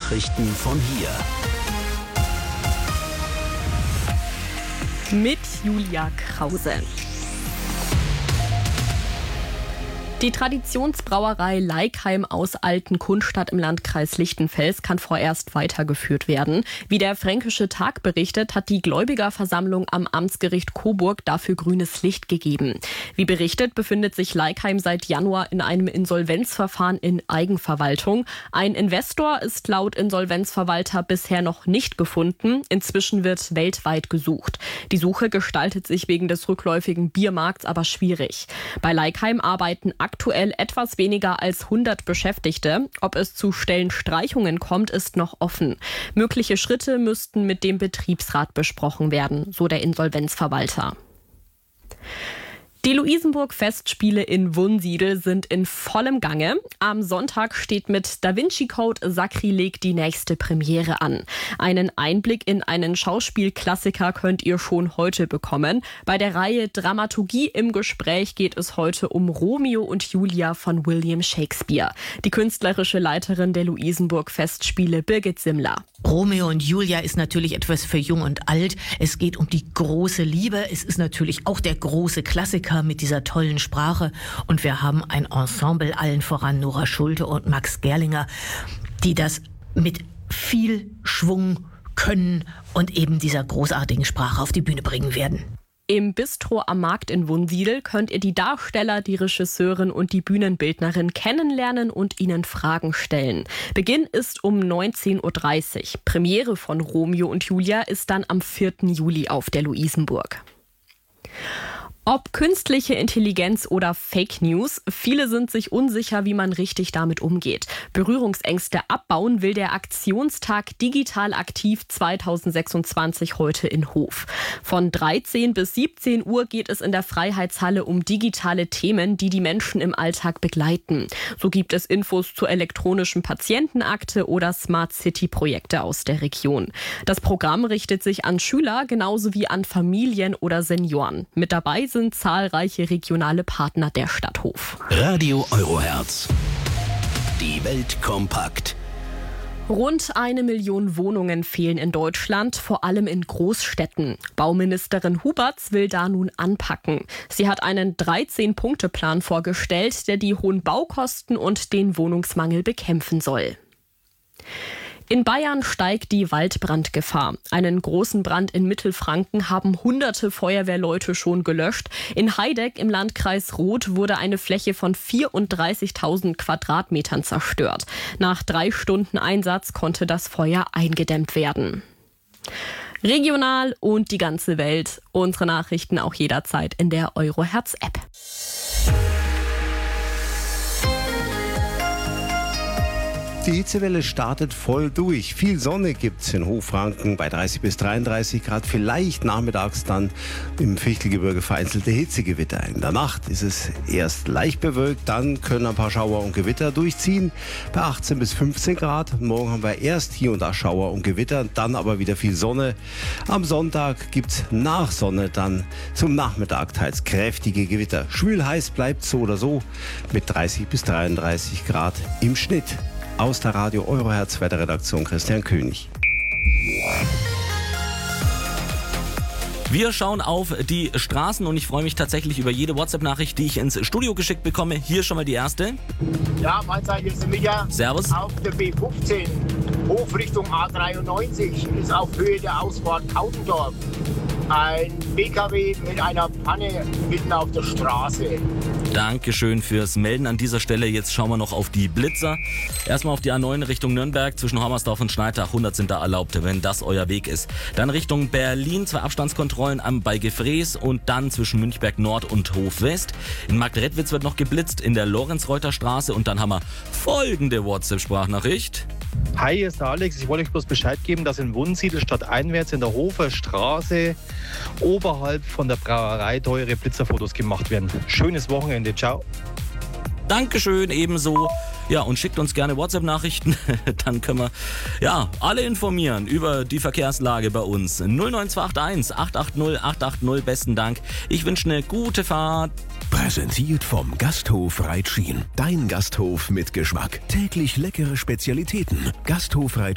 Nachrichten von hier. Mit Julia Krause. Die Traditionsbrauerei Leikheim aus Altenkunstadt im Landkreis Lichtenfels kann vorerst weitergeführt werden. Wie der Fränkische Tag berichtet, hat die Gläubigerversammlung am Amtsgericht Coburg dafür grünes Licht gegeben. Wie berichtet, befindet sich Leikheim seit Januar in einem Insolvenzverfahren in Eigenverwaltung. Ein Investor ist laut Insolvenzverwalter bisher noch nicht gefunden. Inzwischen wird weltweit gesucht. Die Suche gestaltet sich wegen des rückläufigen Biermarkts aber schwierig. Bei Leikheim arbeiten aktuell etwas weniger als 100 Beschäftigte. Ob es zu Stellenstreichungen kommt, ist noch offen. Mögliche Schritte müssten mit dem Betriebsrat besprochen werden, so der Insolvenzverwalter. Die Luisenburg-Festspiele in Wunsiedel sind in vollem Gange. Am Sonntag steht mit Da Vinci Code Sakrileg die nächste Premiere an. Einen Einblick in einen Schauspielklassiker könnt ihr schon heute bekommen. Bei der Reihe Dramaturgie im Gespräch geht es heute um Romeo und Julia von William Shakespeare. Die künstlerische Leiterin der Luisenburg-Festspiele, Birgit Simmler. Romeo und Julia ist natürlich etwas für Jung und Alt. Es geht um die große Liebe. Es ist natürlich auch der große Klassiker mit dieser tollen Sprache. Und wir haben ein Ensemble, allen voran Nora Schulte und Max Gerlinger, die das mit viel Schwung können und eben dieser großartigen Sprache auf die Bühne bringen werden. Im Bistro am Markt in Wunsiedel könnt ihr die Darsteller, die Regisseurin und die Bühnenbildnerin kennenlernen und ihnen Fragen stellen. Beginn ist um 19.30 Uhr. Premiere von Romeo und Julia ist dann am 4. Juli auf der Luisenburg. Ob künstliche Intelligenz oder Fake News, viele sind sich unsicher, wie man richtig damit umgeht. Berührungsängste abbauen will der Aktionstag Digital Aktiv 2026 heute in Hof. Von 13 bis 17 Uhr geht es in der Freiheitshalle um digitale Themen, die die Menschen im Alltag begleiten. So gibt es Infos zur elektronischen Patientenakte oder Smart City Projekte aus der Region. Das Programm richtet sich an Schüler genauso wie an Familien oder Senioren. Mit dabei sind zahlreiche regionale Partner der Stadt Hof. Radio Euroherz. Die Welt kompakt. Rund 1 Million Wohnungen fehlen in Deutschland, vor allem in Großstädten. Bauministerin Huberts will da nun anpacken. Sie hat einen 13-Punkte-Plan vorgestellt, der die hohen Baukosten und den Wohnungsmangel bekämpfen soll. In Bayern steigt die Waldbrandgefahr. Einen großen Brand in Mittelfranken haben hunderte Feuerwehrleute schon gelöscht. In Heideck im Landkreis Roth wurde eine Fläche von 34.000 Quadratmetern zerstört. Nach 3 Stunden Einsatz konnte das Feuer eingedämmt werden. Regional und die ganze Welt. Unsere Nachrichten auch jederzeit in der Euroherz-App. Die Hitzewelle startet voll durch. Viel Sonne gibt's in Hochfranken bei 30 bis 33 Grad. Vielleicht nachmittags dann im Fichtelgebirge vereinzelte Hitzegewitter. In der Nacht ist es erst leicht bewölkt, dann können ein paar Schauer und Gewitter durchziehen bei 18 bis 15 Grad. Morgen haben wir erst hier und da Schauer und Gewitter, dann aber wieder viel Sonne. Am Sonntag gibt's nach Sonne dann zum Nachmittag teils kräftige Gewitter. Schwül heiß bleibt so oder so mit 30 bis 33 Grad im Schnitt. Aus der Radio Euroherz Wetterredaktion Christian König. Wir schauen auf die Straßen und ich freue mich tatsächlich über jede WhatsApp-Nachricht, die ich ins Studio geschickt bekomme. Hier schon mal die erste. Ja, Mahlzeit, hier ist der Micha. Servus. Auf der B15, hoch Richtung A93, ist auf Höhe der Ausfahrt Kautendorf ein PKW mit einer Panne mitten auf der Straße. Dankeschön fürs Melden an dieser Stelle. Jetzt schauen wir noch auf die Blitzer. Erstmal auf die A9 Richtung Nürnberg. Zwischen Hommersdorf und Schneitach 100 sind da erlaubt, wenn das euer Weg ist. Dann Richtung Berlin 2 Abstandskontrollen bei Gefrees und dann zwischen Münchberg Nord und Hof West. In Marktredwitz wird noch geblitzt in der Lorenz-Reuter Straße. Und dann haben wir folgende WhatsApp-Sprachnachricht. Hi, hier ist der Alex. Ich wollte euch bloß Bescheid geben, dass in Wunsiedel stadteinwärts in der Hofer Straße oberhalb von der Brauerei teure Blitzerfotos gemacht werden. Schönes Wochenende. Ciao. Dankeschön, ebenso. Ja, und schickt uns gerne WhatsApp-Nachrichten. Dann können wir alle informieren über die Verkehrslage bei uns. 09281 880 880. Besten Dank. Ich wünsche eine gute Fahrt. Präsentiert vom Gasthof Reitschien. Dein Gasthof mit Geschmack. Täglich leckere Spezialitäten. Gasthof Reitschien.